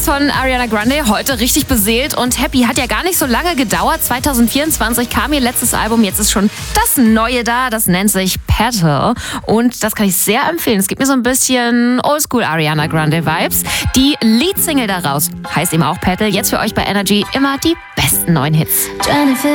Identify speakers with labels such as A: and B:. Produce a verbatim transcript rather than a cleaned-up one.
A: Songs von Ariana Grande, heute richtig beseelt und happy. Hat ja gar nicht so lange gedauert. zwanzig vierundzwanzig kam ihr letztes Album, jetzt ist schon das Neue da. Das nennt sich Petal und das kann ich sehr empfehlen. Es gibt mir so ein bisschen Oldschool Ariana Grande Vibes. Die Leadsingle daraus heißt eben auch Petal. Jetzt für euch bei Energy immer die besten neuen Hits.